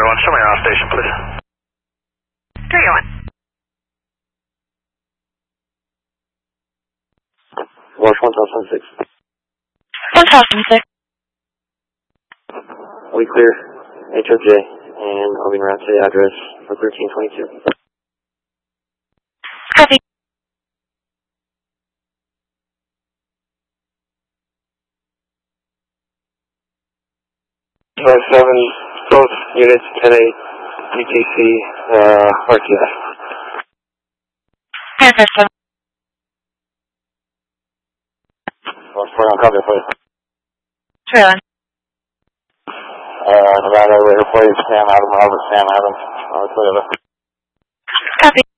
301, show me your off station, please. 301. Watch 1006. 1006. We clear HOJ, and I'll be around to the address for 1322. Copy. 7, both units, 10-8, UTC, RTS. 1057. Well, on copy, please. 301. Nevada Airways, Sam Adam, Robert, Sam Adam, Toyota. Copy.